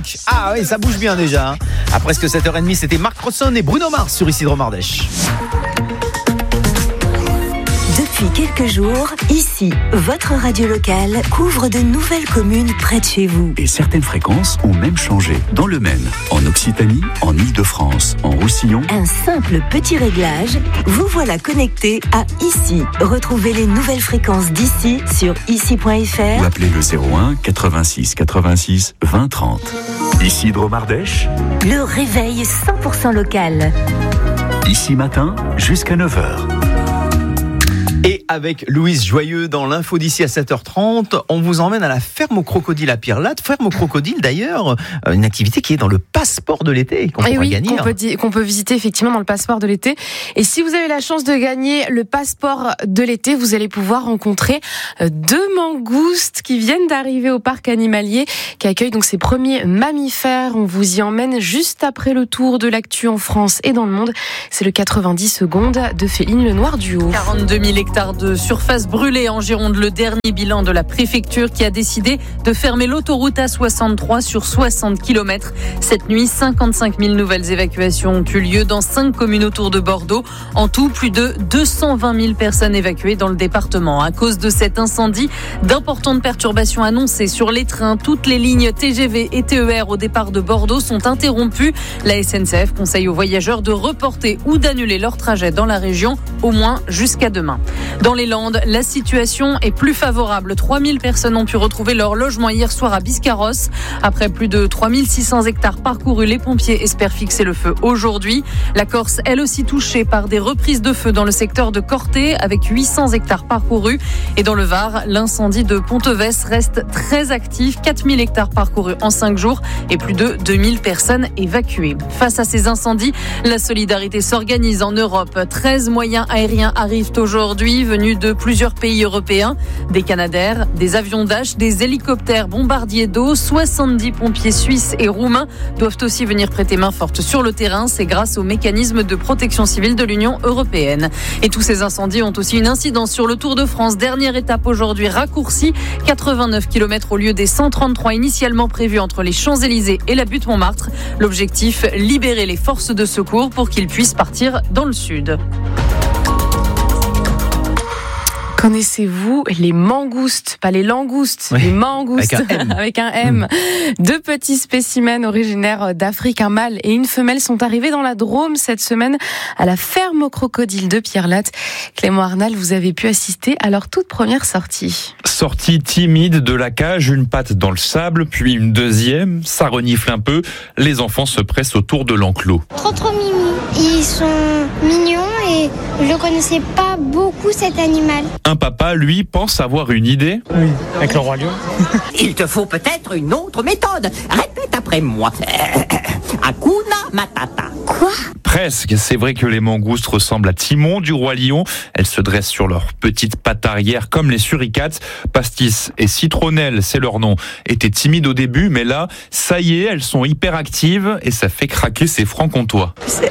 Rock. Ah oui, ça bouge bien déjà. À presque 7h30, c'était Marc Ronson et Bruno Mars sur Ici Dromardèche. Depuis quelques jours, ici, votre radio locale couvre de nouvelles communes près de chez vous. Et certaines fréquences ont même changé. Dans le Maine, en Occitanie, en Île-de-France, en Roussillon. Un simple petit réglage, vous voilà connecté à Ici. Retrouvez les nouvelles fréquences d'ici sur ici.fr Ou appelez le 01 86 86 20 30. Ici Dromardèche. Le réveil 100% local. Ici matin jusqu'à 9h. Et avec Louise Joyeux dans l'info d'ici à 7h30, on vous emmène à la ferme aux crocodiles à Pierrelatte. Ferme aux crocodiles d'ailleurs, une activité qui est dans le passeport de l'été, qu'on pourra gagner. Qu'on peut visiter effectivement dans le passeport de l'été. Et si vous avez la chance de gagner le passeport de l'été, vous allez pouvoir rencontrer 2 mangoustes qui viennent d'arriver au parc animalier, qui accueille donc ses premiers mammifères. On vous y emmène juste après le tour de l'actu en France et dans le monde. C'est le 90 secondes de Féline Lenoir du Haut. 42 000 hectares de surface brûlée en Gironde, le dernier bilan de la préfecture qui a décidé de fermer l'autoroute A63 sur 60 km. Cette nuit, 55 000 nouvelles évacuations ont eu lieu dans 5 communes autour de Bordeaux. En tout, plus de 220 000 personnes évacuées dans le département. À cause de cet incendie, d'importantes perturbations annoncées sur les trains. Toutes les lignes TGV et TER au départ de Bordeaux sont interrompues. La SNCF conseille aux voyageurs de reporter ou d'annuler leur trajet dans la région, au moins jusqu'à demain. Dans les Landes, la situation est plus favorable. 3000 personnes ont pu retrouver leur logement hier soir à Biscarrosse. Après plus de 3600 hectares parcourus, les pompiers espèrent fixer le feu aujourd'hui. La Corse, elle aussi touchée par des reprises de feu dans le secteur de Corté, avec 800 hectares parcourus. Et dans le Var, l'incendie de Ponteves reste très actif. 4000 hectares parcourus en 5 jours et plus de 2000 personnes évacuées. Face à ces incendies, la solidarité s'organise en Europe. 13 moyens aériens arrivent aujourd'hui, venus de plusieurs pays européens. Des Canadair, des avions Dash, des hélicoptères bombardiers d'eau. 70 pompiers suisses et roumains doivent aussi venir prêter main forte sur le terrain. C'est grâce au mécanisme de protection civile de l'Union européenne. Et tous ces incendies ont aussi une incidence sur le Tour de France. Dernière étape aujourd'hui raccourcie. 89 km au lieu des 133 initialement prévus entre les Champs-Élysées et la butte Montmartre. L'objectif, libérer les forces de secours pour qu'ils puissent partir dans le sud. Connaissez-vous les mangoustes, pas les langoustes, les mangoustes avec un M. 2 petits spécimens originaires d'Afrique, un mâle et une femelle, sont arrivés dans la Drôme cette semaine à la ferme aux crocodiles de Pierrelatte. Clément Arnal, vous avez pu assister à leur toute première sortie. Sortie timide de la cage, une patte dans le sable, puis une deuxième, ça renifle un peu. Les enfants se pressent autour de l'enclos. Trop mimi. Ils sont mignons et je ne connaissais pas beaucoup cet animal. Un papa, lui, pense avoir une idée. Oui, avec le roi lion. Il te faut peut-être une autre méthode. Répète après moi. Hakuna Matata. Quoi ? Presque. C'est vrai que les mangoustes ressemblent à Timon du roi lion. Elles se dressent sur leurs petites pattes arrière comme les suricates. Pastis et Citronnelle, c'est leur nom, étaient timides au début, mais là, ça y est, elles sont hyper actives et ça fait craquer ses francs-comtois. C'est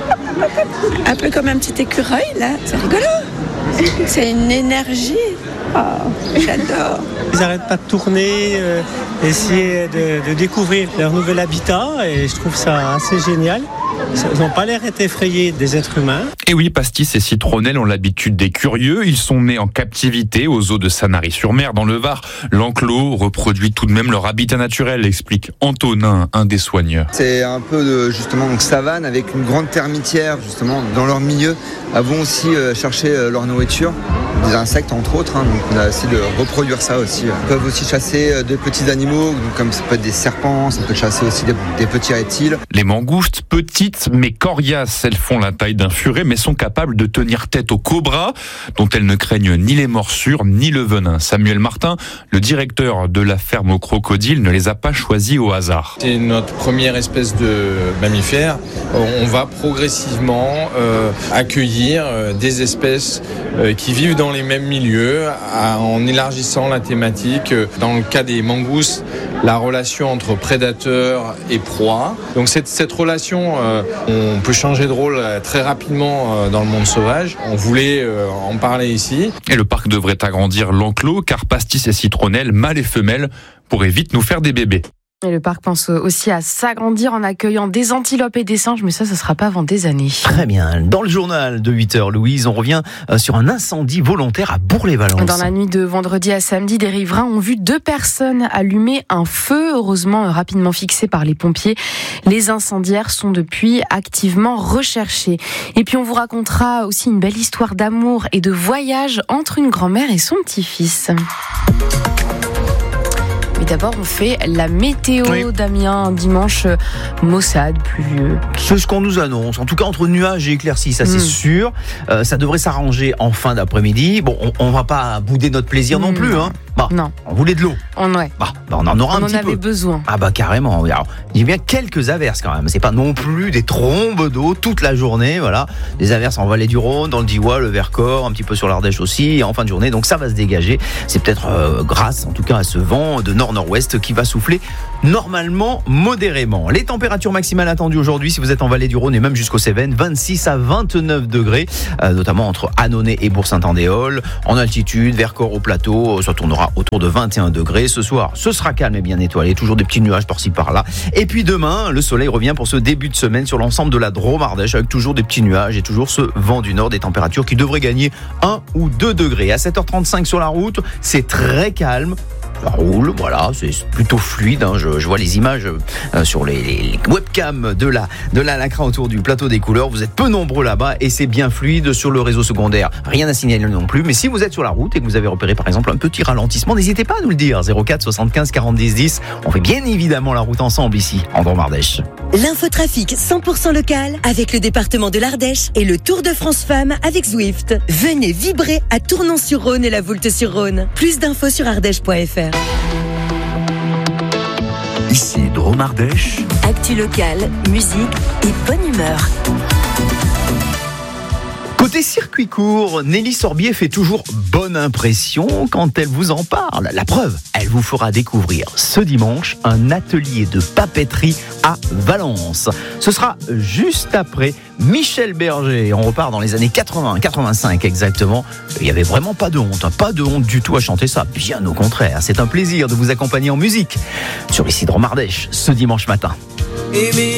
un peu comme un petit écureuil, là. C'est rigolo. C'est une énergie. Oh, j'adore. Ils n'arrêtent pas de tourner, essayer de découvrir leur nouvel habitat et je trouve ça assez génial. Ils n'ont pas l'air d'être effrayés des êtres humains. Et oui, Pastis et Citronnelle ont l'habitude des curieux. Ils sont nés en captivité aux eaux de Sanary-sur-Mer, dans le Var. L'enclos reproduit tout de même leur habitat naturel, explique Antonin, un des soigneurs. C'est un peu de justement donc savane avec une grande termitière justement dans leur milieu. Elles vont aussi chercher leur nourriture, des insectes entre autres. Donc on a essayé de reproduire ça aussi. Ils peuvent aussi chasser de petits animaux, donc comme ça peut être des serpents, ça peut chasser aussi des petits reptiles. Les mangoustes, petites mais coriaces, elles font la taille d'un furet mais sont capables de tenir tête aux cobras, dont elles ne craignent ni les morsures ni le venin. Samuel Martin, le directeur de la ferme aux crocodiles, ne les a pas choisis au hasard. C'est notre première espèce de mammifère. On va progressivement accueillir des espèces qui vivent dans les mêmes milieux en élargissant la thématique. Dans le cas des mangoustes, la relation entre prédateurs et proie. Donc cette relation, on peut changer de rôle très rapidement dans le monde sauvage. On voulait en parler ici. Et le parc devrait agrandir l'enclos car Pastis et Citronnelle, mâles et femelles, pourraient vite nous faire des bébés. Et le parc pense aussi à s'agrandir en accueillant des antilopes et des singes, mais ça sera pas avant des années. Très bien. Dans le journal de 8h, Louise, on revient sur un incendie volontaire à Bourg-les-Valences. Dans la nuit de vendredi à samedi, des riverains ont vu 2 personnes allumer un feu, heureusement rapidement fixé par les pompiers. Les incendiaires sont depuis activement recherchés. Et puis on vous racontera aussi une belle histoire d'amour et de voyage entre une grand-mère et son petit-fils. Mais d'abord, on fait la météo, oui. Damien, dimanche maussade, pluvieux. C'est ce qu'on nous annonce. En tout cas, entre nuages et éclaircies, ça c'est sûr. Ça devrait s'arranger en fin d'après-midi. Bon, on va pas bouder notre plaisir non plus. Hein. Bah, non. On voulait de l'eau. On en aura un petit peu. On en avait besoin. Ah bah carrément. Alors, il y a bien quelques averses quand même. C'est pas non plus des trombes d'eau toute la journée. Voilà, des averses en vallée du Rhône, dans le Diois, le Vercors, un petit peu sur l'Ardèche aussi, en fin de journée. Donc ça va se dégager. C'est peut-être grâce, en tout cas, à ce vent de nord-nord-ouest qui va souffler normalement modérément. Les températures maximales attendues aujourd'hui, si vous êtes en vallée du Rhône et même jusqu'aux Cévennes, 26 à 29 degrés, notamment entre Annonay et Bourg-Saint-Andéol. En altitude, Vercors au plateau, ça tournera autour de 21 degrés. Ce soir, ce sera calme et bien étoilé, toujours des petits nuages par-ci par-là. Et puis demain, le soleil revient pour ce début de semaine sur l'ensemble de la Drôme Ardèche, avec toujours des petits nuages et toujours ce vent du nord, des températures qui devraient gagner 1 ou 2 degrés. À 7h35 sur la route, c'est très calme. Ça roule, voilà, c'est plutôt fluide. Hein. Je vois les images sur les webcams de la Lacra autour du plateau des couleurs. Vous êtes peu nombreux là-bas et c'est bien fluide sur le réseau secondaire. Rien à signaler non plus. Mais si vous êtes sur la route et que vous avez repéré par exemple un petit ralentissement, n'hésitez pas à nous le dire. 04 75 40 10 10. On fait bien évidemment la route ensemble ici, en Drôme-Ardèche. L'infotrafic 100% local avec le département de l'Ardèche et le Tour de France Femmes avec Zwift. Venez vibrer à Tournon-sur-Rhône et la Voulte-sur-Rhône. Plus d'infos sur ardèche.fr. Ici, Drôme-Ardèche. Actu locale, musique et bonne humeur. Côté circuit court, Nelly Sorbier fait toujours bonne impression quand elle vous en parle. La preuve, elle vous fera découvrir ce dimanche un atelier de papeterie à Valence. Ce sera juste après Michel Berger. On repart dans les années 80, 85 exactement. Il n'y avait vraiment pas de honte du tout à chanter ça. Bien au contraire, c'est un plaisir de vous accompagner en musique sur ici Drôme-Ardèche ce dimanche matin.